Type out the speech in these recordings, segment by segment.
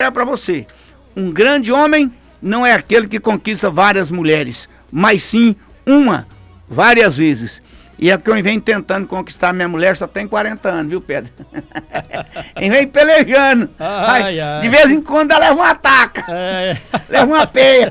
sincero pra você. Um grande homem não é aquele que conquista várias mulheres, mas sim uma, várias vezes. E é que eu venho tentando conquistar minha mulher, só tem 40 anos, viu, Pedro? E vem pelejando. Ai. De vez em quando ela leva uma taca. Leva uma peia.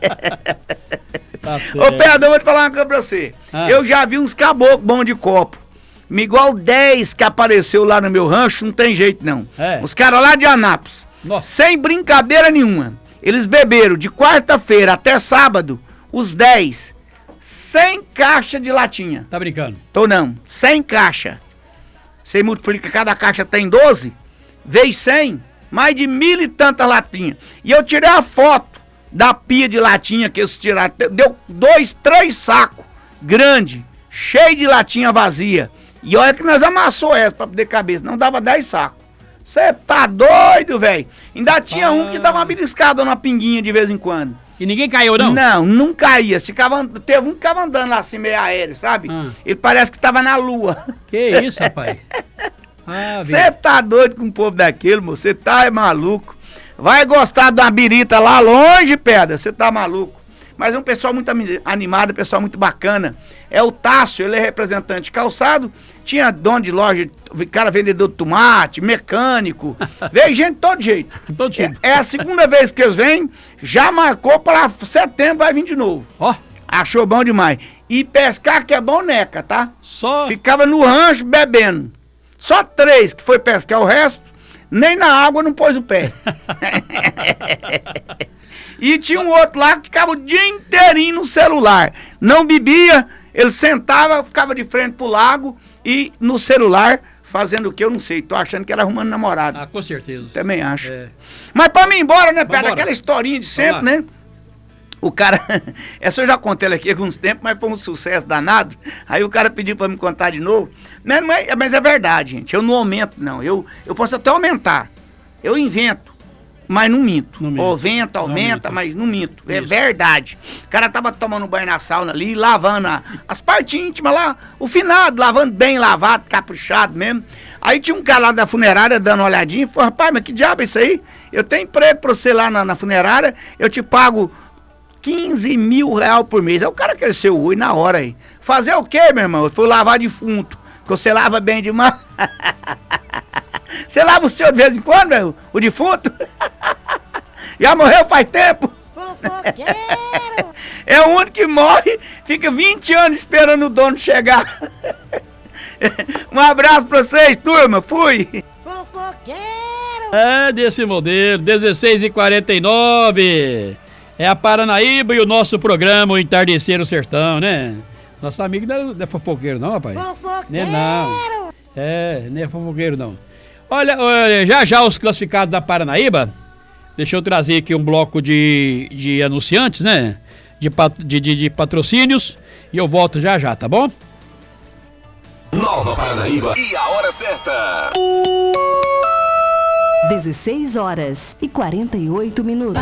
Tá Ô, Pedro, eu vou te falar uma coisa pra você. Eu já vi uns caboclos bons de copo. Igual 10 que apareceu lá no meu rancho, não tem jeito não. Os caras lá de Anápolis. Nossa. Sem brincadeira nenhuma. Eles beberam de quarta-feira até sábado, os 10, 100 caixas de latinha. Tá brincando? Tô não, 100 caixas. Você multiplica, cada caixa tem 12, vezes 100, mais de 1.000 e tantas latinhas. E eu tirei a foto da pia de latinha que eles tiraram. Deu 2, 3 sacos grandes, cheio de latinha vazia. E olha que nós amassou essa pra poder cabeça, não dava 10 sacos. Você tá doido, velho? Ainda tinha um que dava uma beliscada na pinguinha de vez em quando. E ninguém caiu, não? Não caía. Teve um que ficava andando lá assim, meio aéreo, sabe? Ele parece que tava na lua. Que isso, rapaz? Você tá doido com o povo daquele, moço? Você tá maluco. Vai gostar da birita lá longe, pedra. Você tá maluco. Mas é um pessoal muito animado, um pessoal muito bacana. É o Tássio, ele é representante de calçado. Tinha dono de loja, cara vendedor de tomate, mecânico. Veio gente de todo jeito. Todo jeito. É a segunda vez que eles vêm. Já marcou para setembro, vai vir de novo. Ó. Achou bom demais. E pescar que é bom, neca, tá? Só. Ficava no rancho bebendo. Só 3 que foi pescar, o resto, nem na água não pôs o pé. E tinha um outro lá que ficava o dia inteirinho no celular. Não bebia, ele sentava, ficava de frente pro lago e no celular, fazendo o que eu não sei. Tô achando que era arrumando namorado. Com certeza. Também acho. Mas pra mim ir embora, né, Pedro? Vambora. Aquela historinha de sempre, né? O cara, essa eu já contei ela aqui há alguns tempos, mas foi um sucesso danado. Aí o cara pediu pra me contar de novo. Mas é verdade, gente. Eu não aumento, não. Eu posso até aumentar. Eu invento, mas não minto. Aumenta, mas não minto. Isso. É verdade. O cara tava tomando banho na sauna ali, lavando as partes íntimas lá, o finado, lavando bem lavado, caprichado mesmo. Aí tinha um cara lá da funerária dando uma olhadinha e falou: rapaz, mas que diabo é isso aí? Eu tenho emprego pra você lá na funerária, eu te pago 15 mil reais por mês. Aí o cara cresceu o olho na hora aí. Fazer o quê, meu irmão? Eu fui lavar defunto, que você lava bem demais. Você lava o seu de vez em quando, meu? O defunto? Já morreu faz tempo? Fofoqueiro! É o único que morre, fica 20 anos esperando o dono chegar. Um abraço pra vocês, turma. Fui! Fofoqueiro! É desse modelo, 16h49. É a Paranaíba e o nosso programa, o Entardecer o Sertão, né? Nosso amigo não é fofoqueiro não, rapaz. Fofoqueiro! Não é fofoqueiro não. Olha, já os classificados da Paranaíba, deixa eu trazer aqui um bloco de anunciantes, né? De patrocínios, e eu volto já, tá bom? Nova Paranaíba e a hora certa. 16h48.